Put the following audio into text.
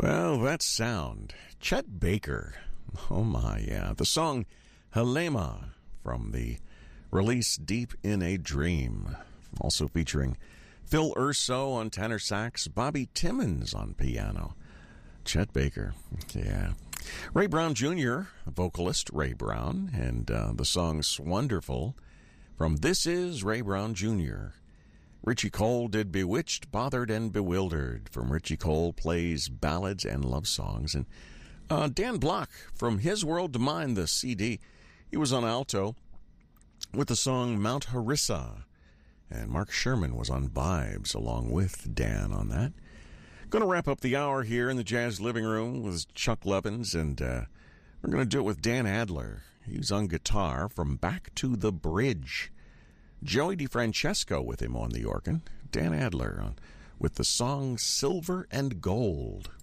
Well, that sound. Chet Baker. Oh my, yeah. The song Halema from the release Deep in a Dream. Also featuring Phil Urso on tenor sax, Bobby Timmons on piano. Chet Baker, yeah. Ray Brown Jr., vocalist Ray Brown, and the song's Wonderful from This Is Ray Brown Jr. Richie Cole did Bewitched, Bothered, and Bewildered from Richie Cole Plays Ballads and Love Songs. And Dan Block from His World to Mine, the CD, he was on alto with the song Mount Harissa. And Mark Sherman was on vibes along with Dan on that. Going to wrap up the hour here in the Jazz Living Room with Chuck Levins, and we're going to do it with Dan Adler. He's on guitar from Back to the Bridge. Joey DeFrancesco with him on the organ. Dan Adler with the song Silver and Gold.